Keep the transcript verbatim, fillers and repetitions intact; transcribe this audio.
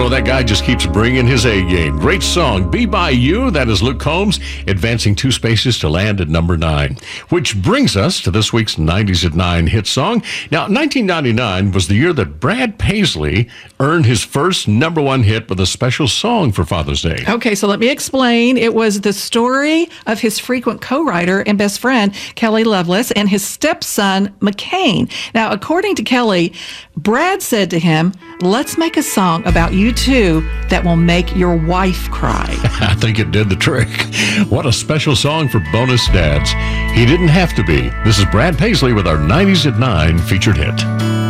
know, that guy just keeps bringing his A game. Great song, Be By You. That is Luke Combs advancing two spaces to land at number nine. Which brings us to this week's nineties at nine hit song. Now, nineteen ninety-nine was the year that Brad Paisley earned his first number one hit with a special song for Father's Day. Okay, so let me explain. It was the story of his frequent co-writer and best friend, Kelly Loveless, and his stepson, McCain. Now, according to Kelly, Brad said to him, "Let's make a song about you two that will make your wife cry." I think it did the trick. What a special song for bonus dads. He didn't have to be. This is Brad Paisley with our nineties at nine featured hit.